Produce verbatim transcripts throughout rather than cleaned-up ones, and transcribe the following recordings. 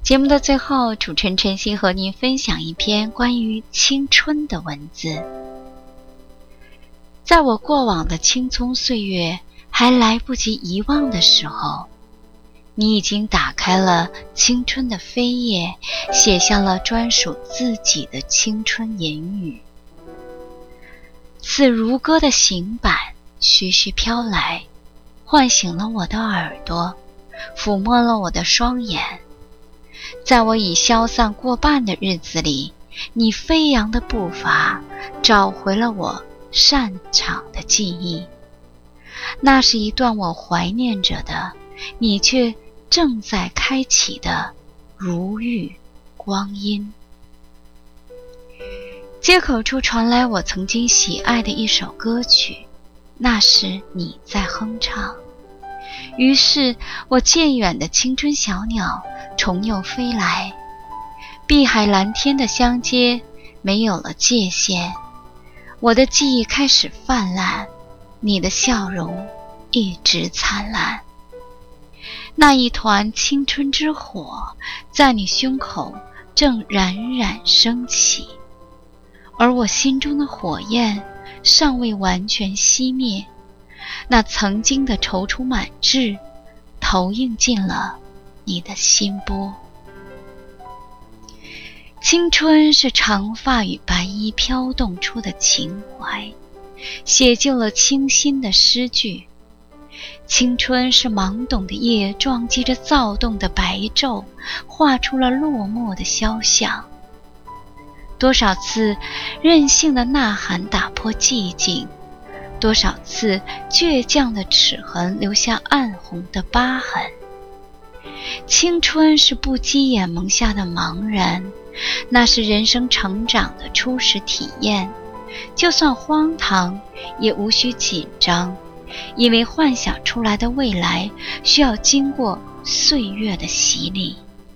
节目的最后，主持人晨曦和您分享一篇关于青春的文字。在我过往的青葱岁月还来不及遗忘的时候，你已经打开了青春的扉页，写下了专属自己的青春言语。似如歌的行板徐徐飘来，唤醒了我的耳朵，抚摸了我的双眼。在我已消散过半的日子里，你飞扬的步伐找回了我擅长的记忆。那是一段我怀念着的，你却正在开启的如玉光阴。街口处传来我曾经喜爱的一首歌曲，那时你在哼唱。于是我渐远的青春小鸟重又飞来，碧海蓝天的相接没有了界限，我的记忆开始泛滥，你的笑容一直灿烂。那一团青春之火在你胸口正冉冉升起，而我心中的火焰尚未完全熄灭，那曾经的踌躇满志投映进了你的心波。青春是长发与白衣飘动出的情怀，写就了清新的诗句。青春是懵懂的夜撞击着躁动的白昼，画出了落寞的肖像。多少次任性的呐喊打破寂静，多少次倔强的齿痕留下暗红的疤痕。青春是不羁眼蒙下的茫然，那是人生成长的初始体验。就算荒唐，也无需紧张，因为幻想出来的未来需要经过岁月的洗礼。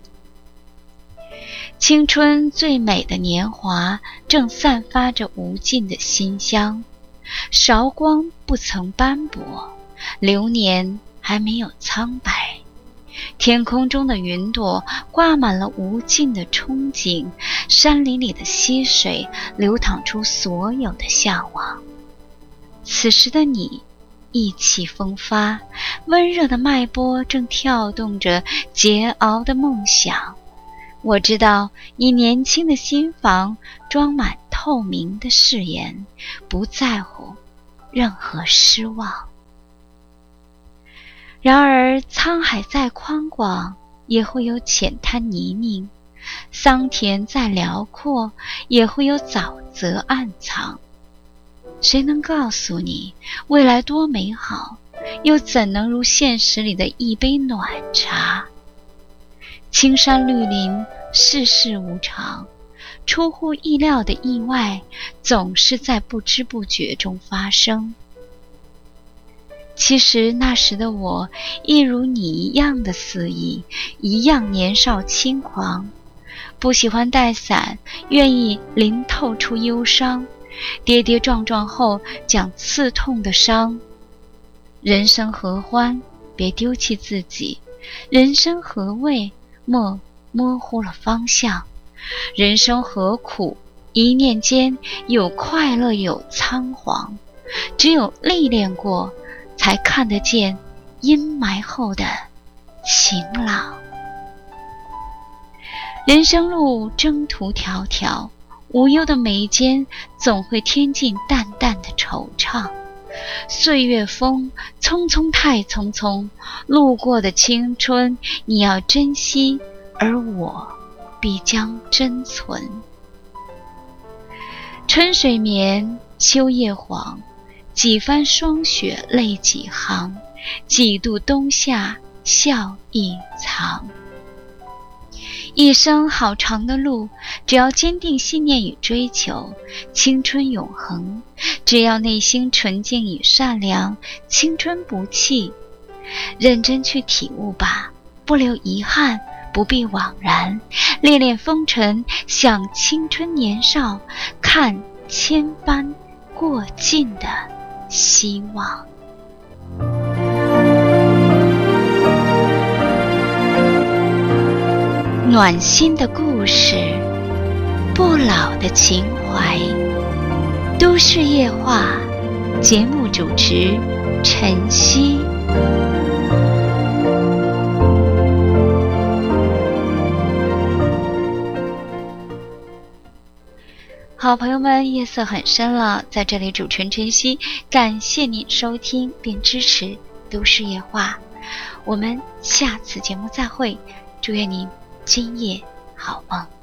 青春最美的年华正散发着无尽的馨香，韶光不曾斑驳，流年还没有苍白。天空中的云朵挂满了无尽的憧憬，山林里的溪水流淌出所有的向往。此时的你意气风发，温热的脉搏正跳动着桀骜的梦想。我知道你年轻的心房装满透明的誓言，不在乎任何失望。然而沧海再宽广，也会有浅滩泥泞；桑田再辽阔，也会有沼泽暗藏。谁能告诉你未来多美好，又怎能如现实里的一杯暖茶？青山绿林，世事无常，出乎意料的意外总是在不知不觉中发生。其实那时的我亦如你一样的肆意，一样年少轻狂，不喜欢带伞，愿意淋透出忧伤，跌跌撞撞后讲刺痛的伤。人生何欢，别丢弃自己；人生何味，莫模糊了方向。人生何苦，一念间有快乐有仓皇。只有历练过，才看得见阴霾后的晴朗。人生路征途迢迢，无忧的眉间总会添进淡淡的惆怅。岁月风匆匆太匆匆，路过的青春你要珍惜，而我必将珍存。春水眠，秋叶黄，几番霜雪泪几行，几度冬夏笑一藏。一生好长的路，只要坚定信念与追求，青春永恒；只要内心纯净与善良，青春不弃。认真去体悟吧，不留遗憾，不必枉然。恋恋风尘，享青春年少，看千帆过尽的希望。 暖心的故事，不老的情怀。都市夜话节目主持晨曦。好朋友们，夜色很深了，在这里主持人晨曦，感谢您收听并支持都市夜话，我们下次节目再会，祝愿您今夜好梦。